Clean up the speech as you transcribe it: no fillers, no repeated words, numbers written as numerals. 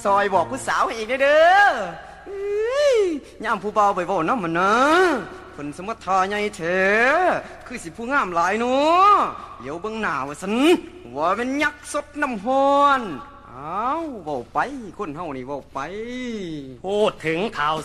ซอยบอกผู้สาวให้อีกเด้อย่ามผู้เบาไปบอกน้ำมันนะเพิ่นสมทาใหญ่เถอะคือสิผู้งามหลายเนาะเดี๋ยวเบิ่งหน้าว่าสันว่าเป็นยักษ์สดน้ำฮอนอ้าวเว้าไปคนเฮานี่เว้าไปพูดถึงข่าว